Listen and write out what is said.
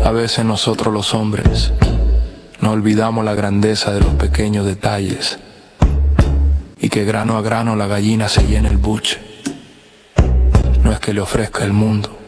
A veces nosotros los hombres nos olvidamos la grandeza de los pequeños detalles y que grano a grano la gallina se llena el buche. No es que le ofrezca el mundo,